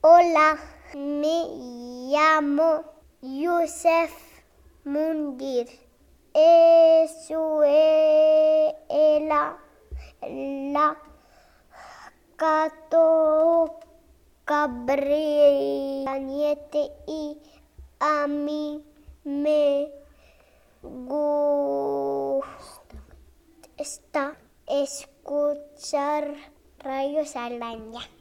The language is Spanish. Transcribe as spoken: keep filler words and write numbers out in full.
Hola, me llamo Yusef Mundir. Escuela la Cato Cabrera Niete y a mí me gusta escuchar Radio Saldaña.